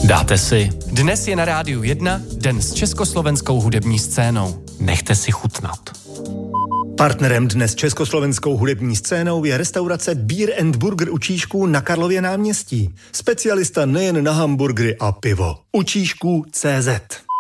Dáte si. Dnes je na Rádiu 1 den s československou hudební scénou. Nechte si chutnat. Partnerem dnes s československou hudební scénou je restaurace Beer and Burger u Čížků na Karlově náměstí. Specialista nejen na hamburgery a pivo. U Čížků CZ.